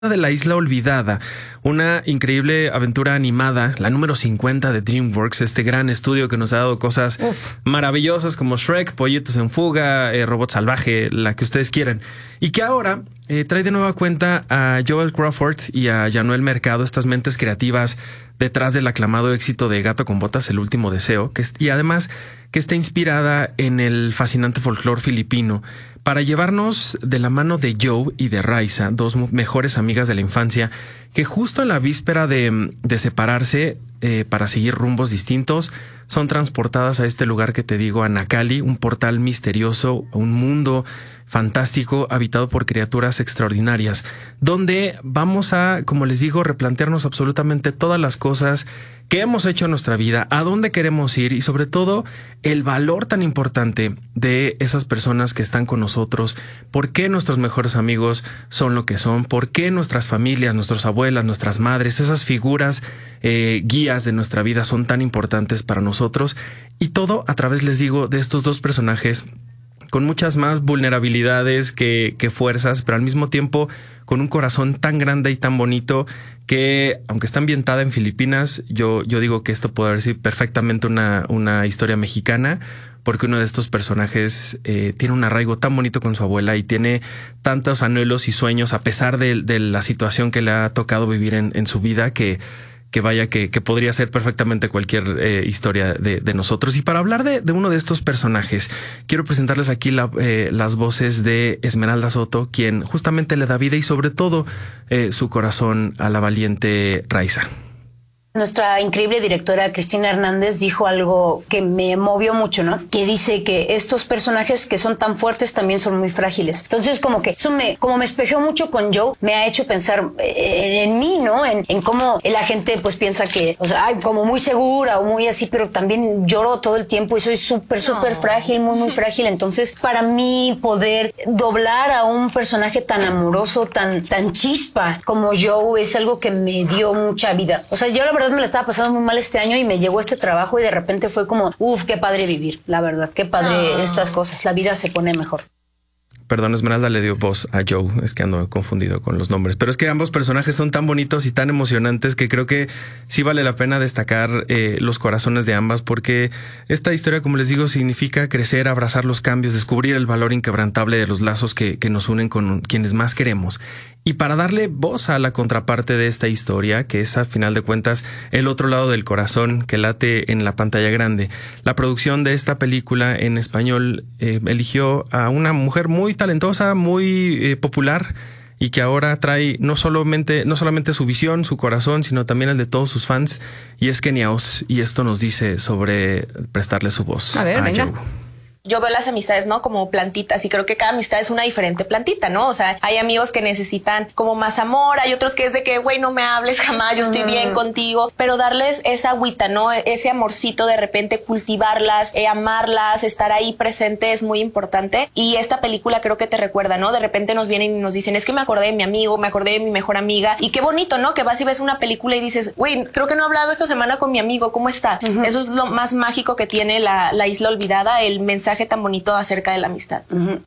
de la Isla Olvidada, una increíble aventura animada, la número 50 de DreamWorks, este gran estudio que nos ha dado cosas maravillosas como Shrek, Pollitos en Fuga, Robot Salvaje, la que ustedes quieran, y que ahora trae de nueva cuenta a Joel Crawford y a Januel Mercado, estas mentes creativas detrás del aclamado éxito de Gato con Botas, El Último Deseo, y además que está inspirada en el fascinante folclore filipino, para llevarnos de la mano de Joe y de Raisa, dos mejores amigas de la infancia, que justo en la víspera de separarse para seguir rumbos distintos, son transportadas a este lugar que te digo, a Nacali, un portal misterioso, un mundo fantástico habitado por criaturas extraordinarias, donde vamos a, como les digo, replantearnos absolutamente todas las cosas que hemos hecho en nuestra vida, a dónde queremos ir y sobre todo el valor tan importante de esas personas que están con nosotros, por qué nuestros mejores amigos son lo que son, por qué nuestras familias, nuestras abuelas, nuestras madres, esas figuras guías de nuestra vida son tan importantes para nosotros, y todo a través, les digo, de estos dos personajes con muchas más vulnerabilidades que fuerzas, pero al mismo tiempo con un corazón tan grande y tan bonito que, aunque está ambientada en Filipinas, yo digo que esto puede haber sido perfectamente una historia mexicana, porque uno de estos personajes tiene un arraigo tan bonito con su abuela y tiene tantos anhelos y sueños a pesar de la situación que le ha tocado vivir en su vida, que vaya que podría ser perfectamente cualquier historia de nosotros. Y para hablar de uno de estos personajes, quiero presentarles aquí las voces de Esmeralda Soto, quien justamente le da vida y sobre todo su corazón a la valiente Raisa. Nuestra increíble directora Cristina Hernández dijo algo que me movió mucho, ¿no? Que dice que estos personajes que son tan fuertes también son muy frágiles. Entonces, como que eso como me espejeó mucho con Joe, me ha hecho pensar en mí, ¿no? En cómo la gente pues piensa que, o sea, como muy segura o muy así, pero también lloro todo el tiempo y soy súper frágil, muy frágil. Entonces, para mí poder doblar a un personaje tan amoroso, tan chispa como Joe es algo que me dio mucha vida. O sea, yo la verdad me la estaba pasando muy mal este año y me llegó este trabajo y de repente fue como, qué padre vivir, la verdad, qué padre estas cosas, la vida se pone mejor. Perdón, Esmeralda le dio voz a Joe, es que ando confundido con los nombres, pero es que ambos personajes son tan bonitos y tan emocionantes que creo que sí vale la pena destacar los corazones de ambas, porque esta historia, como les digo, significa crecer, abrazar los cambios, descubrir el valor inquebrantable de los lazos que nos unen con quienes más queremos. Y para darle voz a la contraparte de esta historia, que es a final de cuentas el otro lado del corazón que late en la pantalla grande, la producción de esta película en español eligió a una mujer muy talentosa, muy popular, y que ahora trae no solamente su visión, su corazón, sino también el de todos sus fans, y es Kenia Os, y esto nos dice sobre prestarle su voz a venga. Joe. Yo veo las amistades, ¿no? Como plantitas, y creo que cada amistad es una diferente plantita, ¿no? O sea, hay amigos que necesitan como más amor, hay otros que es de que, güey, no me hables jamás, yo estoy bien contigo, pero darles esa agüita, ¿no? Ese amorcito, de repente cultivarlas, amarlas, estar ahí presente es muy importante, y esta película creo que te recuerda, ¿no? De repente nos vienen y nos dicen, es que me acordé de mi amigo, me acordé de mi mejor amiga, y qué bonito, ¿no? Que vas y ves una película y dices, güey, creo que no he hablado esta semana con mi amigo, ¿cómo está? Eso es lo más mágico que tiene la Isla Olvidada, el mensaje tan bonito acerca de la amistad.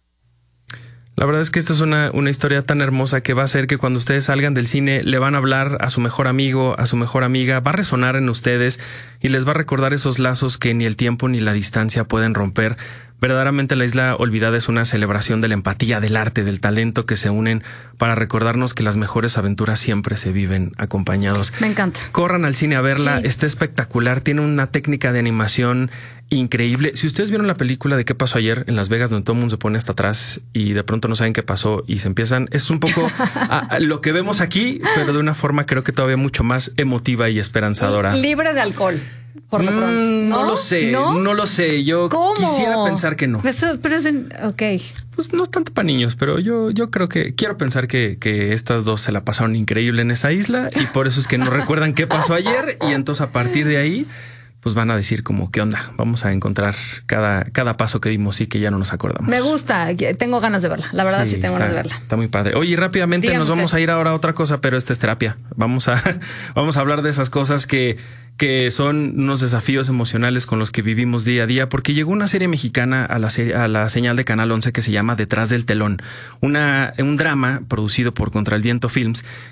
La verdad es que esto es una historia tan hermosa que va a hacer que cuando ustedes salgan del cine le van a hablar a su mejor amigo, a su mejor amiga, va a resonar en ustedes y les va a recordar esos lazos que ni el tiempo ni la distancia pueden romper. Verdaderamente la Isla Olvidada es una celebración de la empatía, del arte, del talento que se unen para recordarnos que las mejores aventuras siempre se viven acompañados. Me encanta. Corran al cine a verla, sí. Está espectacular, tiene una técnica de animación increíble. Si ustedes vieron la película de ¿Qué pasó ayer? En Las Vegas, donde todo el mundo se pone hasta atrás y de pronto no saben qué pasó y se empiezan, es un poco a lo que vemos aquí, pero de una forma creo que todavía mucho más emotiva y esperanzadora. Libre de alcohol. Por lo pronto. No lo sé, no lo sé. Yo quisiera pensar que no. Pero es ok. Pues no es tanto para niños, pero yo creo que quiero pensar que estas dos se la pasaron increíble en esa isla y por eso es que no recuerdan qué pasó ayer y entonces a partir de ahí pues van a decir como, ¿qué onda? Vamos a encontrar cada paso que dimos y que ya no nos acordamos. Me gusta, tengo ganas de verla. La verdad sí tengo ganas de verla. Está muy padre. Oye, rápidamente Dígame nos vamos usted. a ir ahora a otra cosa, pero esta es terapia. Vamos a hablar de esas cosas que son unos desafíos emocionales con los que vivimos día a día, porque llegó una serie mexicana a la señal de Canal 11 que se llama Detrás del telón, un drama producido por Contra el Viento Films,